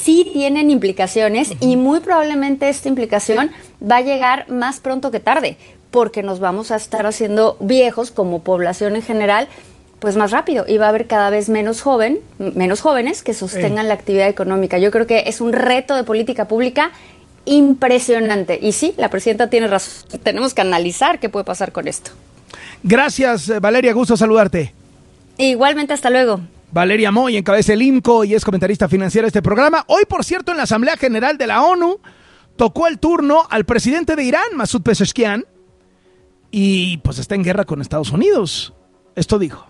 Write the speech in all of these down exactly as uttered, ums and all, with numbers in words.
sí tienen implicaciones y muy probablemente esta implicación va a llegar más pronto que tarde, porque nos vamos a estar haciendo viejos como población en general, pues más rápido, y va a haber cada vez menos joven, menos jóvenes que sostengan eh. la actividad económica. Yo creo que es un reto de política pública impresionante. Y sí, la presidenta tiene razón. Tenemos que analizar qué puede pasar con esto. Gracias, Valeria, gusto saludarte. Igualmente, hasta luego. Valeria Moy encabeza el I M C O y es comentarista financiera de este programa. Hoy, por cierto, en la Asamblea General de la ONU, tocó el turno al presidente de Irán, Masoud Pezeshkian, y pues está en guerra con Estados Unidos. Esto dijo.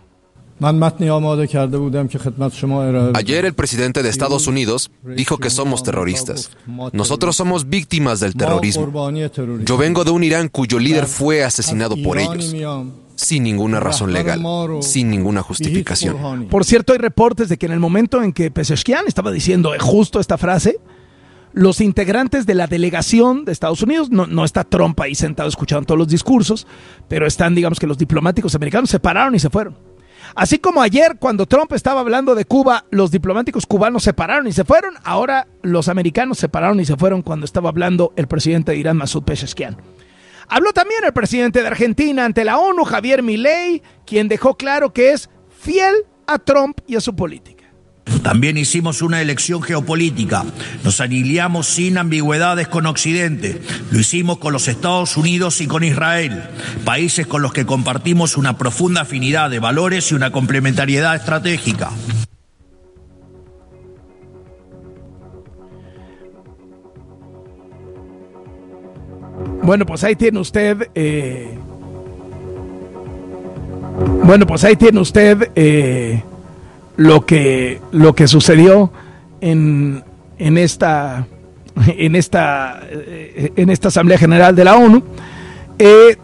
Ayer el presidente de Estados Unidos dijo que somos terroristas. Nosotros somos víctimas del terrorismo. Yo vengo de un Irán cuyo líder fue asesinado por ellos, sin ninguna razón legal, sin ninguna justificación. Por cierto, hay reportes de que en el momento en que Pezeshkian estaba diciendo justo esta frase, los integrantes de la delegación de Estados Unidos, no, no está Trump ahí sentado escuchando todos los discursos, pero están, digamos que los diplomáticos americanos se pararon y se fueron. Así como ayer, cuando Trump estaba hablando de Cuba, los diplomáticos cubanos se pararon y se fueron, ahora los americanos se pararon y se fueron cuando estaba hablando el presidente de Irán, Masoud Pezeshkian. Habló también el presidente de Argentina ante la ONU, Javier Milei, quien dejó claro que es fiel a Trump y a su política. También hicimos una elección geopolítica. Nos alineamos sin ambigüedades con Occidente. Lo hicimos con los Estados Unidos y con Israel, países con los que compartimos una profunda afinidad de valores y una complementariedad estratégica. Bueno, pues ahí tiene usted... Eh... Bueno, pues ahí tiene usted... Eh... lo que lo que sucedió en en esta en esta en esta Asamblea General de la ONU. Eh,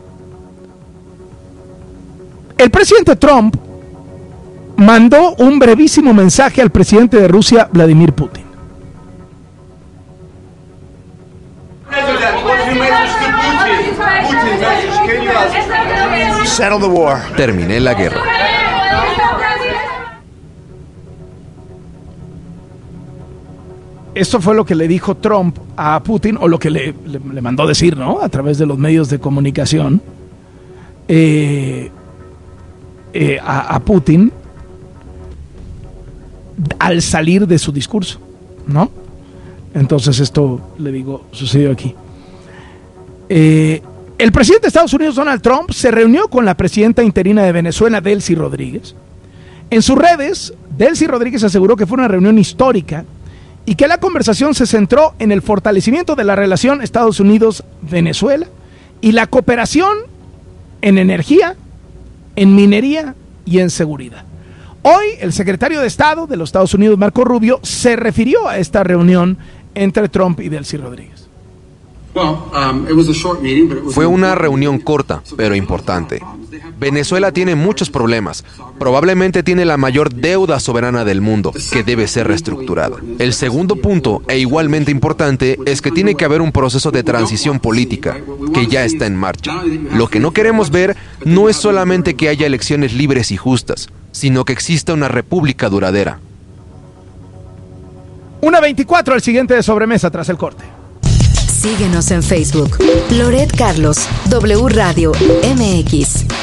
el presidente Trump mandó un brevísimo mensaje al presidente de Rusia, Vladimir Putin. Settle the war. Terminé la guerra. Esto fue lo que le dijo Trump a Putin, o lo que le, le, le mandó decir, ¿no? A través de los medios de comunicación eh, eh, a, a Putin al salir de su discurso, ¿no? Entonces esto, le digo, sucedió aquí. Eh, el presidente de Estados Unidos, Donald Trump, se reunió con la presidenta interina de Venezuela, Delcy Rodríguez. En sus redes, Delcy Rodríguez aseguró que fue una reunión histórica y que la conversación se centró en el fortalecimiento de la relación Estados Unidos-Venezuela y la cooperación en energía, en minería y en seguridad. Hoy, el secretario de Estado de los Estados Unidos, Marco Rubio, se refirió a esta reunión entre Trump y Delcy Rodríguez. Fue una reunión corta, pero importante. Venezuela tiene muchos problemas. Probablemente tiene la mayor deuda soberana del mundo, que debe ser reestructurada. El segundo punto, e igualmente importante, es que tiene que haber un proceso de transición política, que ya está en marcha. Lo que no queremos ver no es solamente que haya elecciones libres y justas, sino que exista una república duradera. una veinticuatro, el siguiente de sobremesa tras el corte. Síguenos en Facebook. Loret Carlos, W Radio M X.